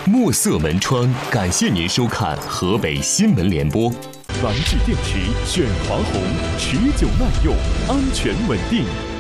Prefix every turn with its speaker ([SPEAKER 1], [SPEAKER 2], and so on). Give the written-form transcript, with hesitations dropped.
[SPEAKER 1] 墨色门窗感谢您收看河北新闻联播。
[SPEAKER 2] 完质电池选华虹，持久耐用，安全稳定。